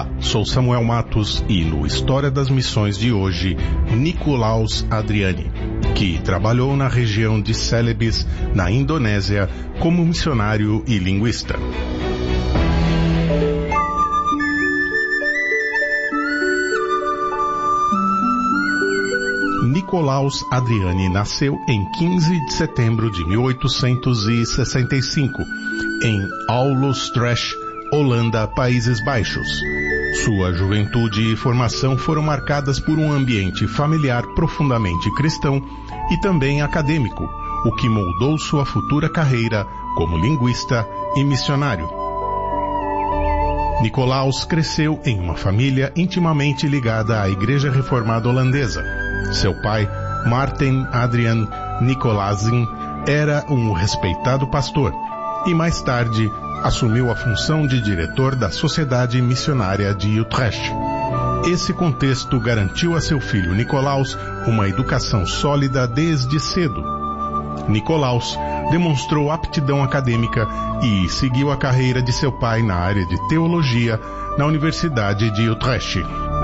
Olá, sou Samuel Matos e no História das Missões de hoje, Nicolaus Adriani, que trabalhou na região de Celebes, na Indonésia, como missionário e linguista. Nicolaus Adriani nasceu em 15 de setembro de 1865, em Aulus-Trash, Holanda, Países Baixos. Sua juventude e formação foram marcadas por um ambiente familiar profundamente cristão e também acadêmico, o que moldou sua futura carreira como linguista e missionário. Nicolaus cresceu em uma família intimamente ligada à Igreja Reformada Holandesa. Seu pai, Martin Adrian Nicolazen, era um respeitado pastor e mais tarde assumiu a função de diretor da Sociedade Missionária de Utrecht. Esse contexto garantiu a seu filho Nicolaus uma educação sólida desde cedo. Nicolaus demonstrou aptidão acadêmica e seguiu a carreira de seu pai na área de teologia na Universidade de Utrecht.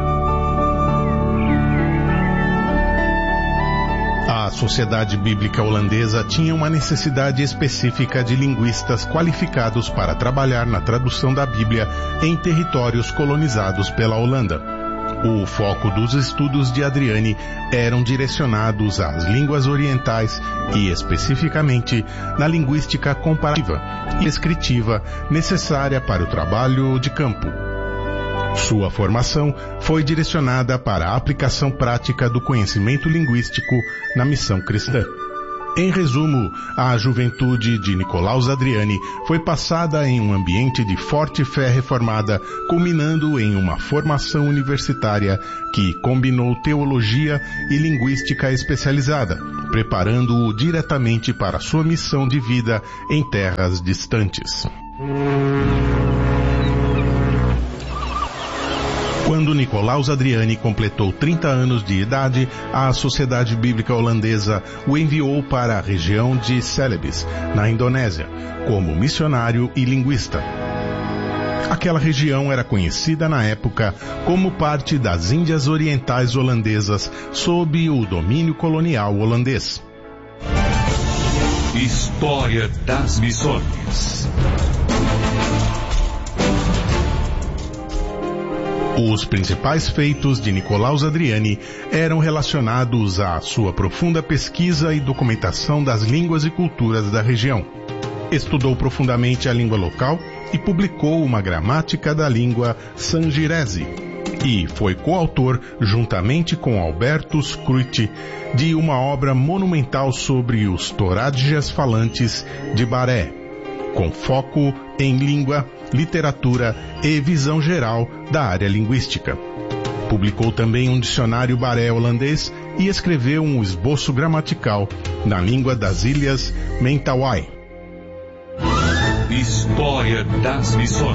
A Sociedade Bíblica Holandesa tinha uma necessidade específica de linguistas qualificados para trabalhar na tradução da Bíblia em territórios colonizados pela Holanda. O foco dos estudos de Adriani eram direcionados às línguas orientais e, especificamente, na linguística comparativa e descritiva necessária para o trabalho de campo. Sua formação foi direcionada para a aplicação prática do conhecimento linguístico na missão cristã. Em resumo, a juventude de Nicolaus Adriani foi passada em um ambiente de forte fé reformada, culminando em uma formação universitária que combinou teologia e linguística especializada, preparando-o diretamente para sua missão de vida em terras distantes. Quando Nicolaus Adriani completou 30 anos de idade, a Sociedade Bíblica Holandesa o enviou para a região de Celebes, na Indonésia, como missionário e linguista. Aquela região era conhecida na época como parte das Índias Orientais Holandesas, sob o domínio colonial holandês. História das Missões. Os principais feitos de Nicolaus Adriani eram relacionados à sua profunda pesquisa e documentação das línguas e culturas da região. Estudou profundamente a língua local e publicou uma gramática da língua sangirese. E foi coautor, juntamente com Albertus Kruit, de uma obra monumental sobre os Toradjas falantes de Baré, com foco em língua, literatura e visão geral da área linguística. Publicou também um dicionário baré holandês e escreveu um esboço gramatical na língua das Ilhas Mentawai. História das Missões.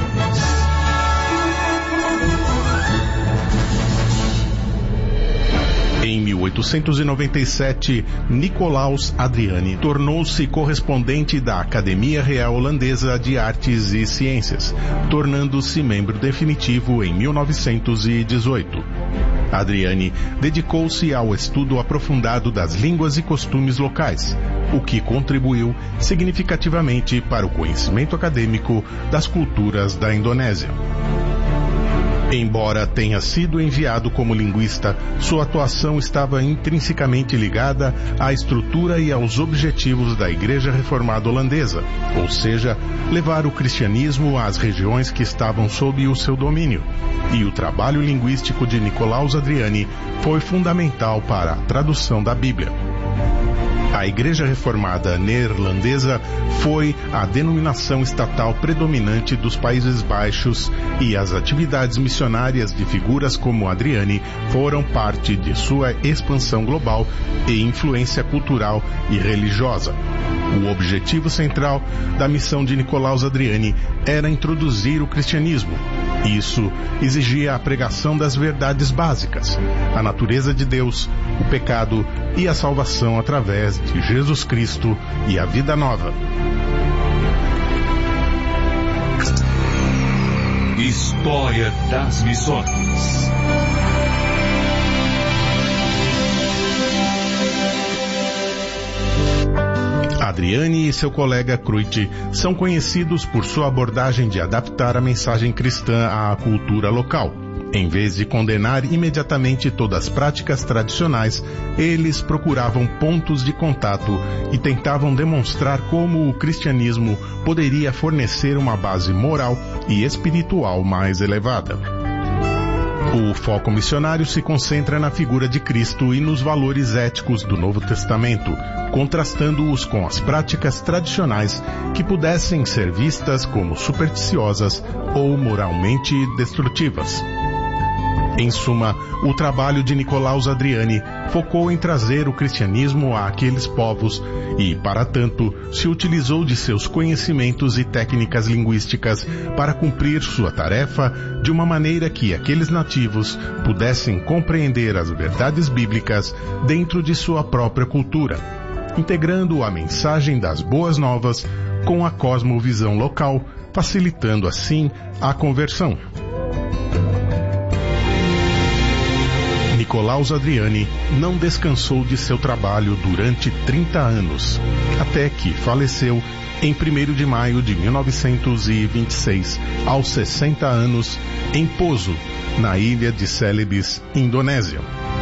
Em 1897, Nicolaus Adriani tornou-se correspondente da Academia Real Holandesa de Artes e Ciências, tornando-se membro definitivo em 1918. Adriani dedicou-se ao estudo aprofundado das línguas e costumes locais, o que contribuiu significativamente para o conhecimento acadêmico das culturas da Indonésia. Embora tenha sido enviado como linguista, sua atuação estava intrinsecamente ligada à estrutura e aos objetivos da Igreja Reformada Holandesa, ou seja, levar o cristianismo às regiões que estavam sob o seu domínio. E o trabalho linguístico de Nicolaus Adriani foi fundamental para a tradução da Bíblia. A Igreja Reformada Neerlandesa foi a denominação estatal predominante dos Países Baixos e as atividades missionárias de figuras como Adriani foram parte de sua expansão global e influência cultural e religiosa. O objetivo central da missão de Nicolaus Adriani era introduzir o cristianismo. Isso exigia a pregação das verdades básicas, a natureza de Deus, o pecado e a salvação através de Jesus Cristo e a vida nova. História das Missões. Adriane e seu colega Kruit são conhecidos por sua abordagem de adaptar a mensagem cristã à cultura local. Em vez de condenar imediatamente todas as práticas tradicionais, eles procuravam pontos de contato e tentavam demonstrar como o cristianismo poderia fornecer uma base moral e espiritual mais elevada. O foco missionário se concentra na figura de Cristo e nos valores éticos do Novo Testamento, contrastando-os com as práticas tradicionais que pudessem ser vistas como supersticiosas ou moralmente destrutivas. Em suma, o trabalho de Nicolaus Adriani focou em trazer o cristianismo àqueles povos e, para tanto, se utilizou de seus conhecimentos e técnicas linguísticas para cumprir sua tarefa de uma maneira que aqueles nativos pudessem compreender as verdades bíblicas dentro de sua própria cultura, integrando a mensagem das boas novas com a cosmovisão local, facilitando assim a conversão. Nicolaus Adriani não descansou de seu trabalho durante 30 anos, até que faleceu em 1º de maio de 1926, aos 60 anos, em Poso, na ilha de Celebes, Indonésia.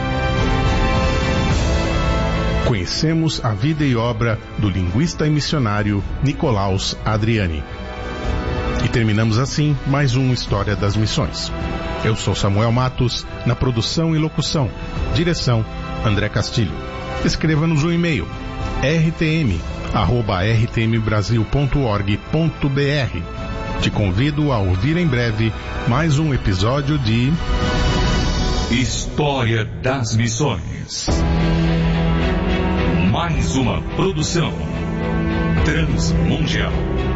Conhecemos a vida e obra do linguista e missionário Nicolaus Adriani. E terminamos assim mais um História das Missões. Eu sou Samuel Matos, na produção e locução. Direção, André Castilho. Escreva-nos um e-mail, rtm@rtmbrasil.org.br. Te convido a ouvir em breve mais um episódio de História das Missões. Mais uma produção transmundial.